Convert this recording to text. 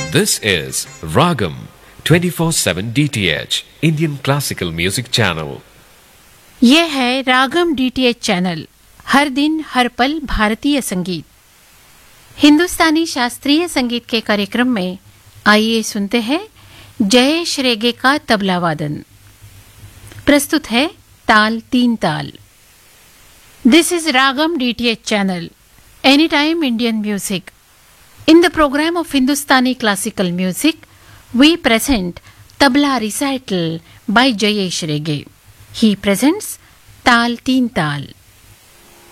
This is Ragam 24/7 DTH Indian Classical Music Channel. ये है रागम DTH channel. हर दिन हर पल भारतीय संगीत, हिंदुस्तानी शास्त्रीय संगीत के कार्यक्रम में आइए सुनते हैं जयेश रेगे का तबला वादन। प्रस्तुत है ताल तीन ताल। This is ragam DTH channel, any time Indian music. In the program of Hindustani classical music, we present Tabla recital by Jayesh Rege. He presents Tal Teen Tal.